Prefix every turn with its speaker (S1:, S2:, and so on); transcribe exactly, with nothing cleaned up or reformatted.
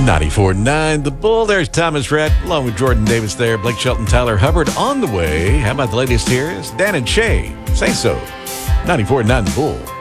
S1: ninety-four point nine The Bull. There's Thomas Rhett, along with Jordan Davis there. Blake Shelton, Tyler Hubbard on the way. How about the latest here? It's Dan and Shay. Say so. ninety-four point nine The Bull.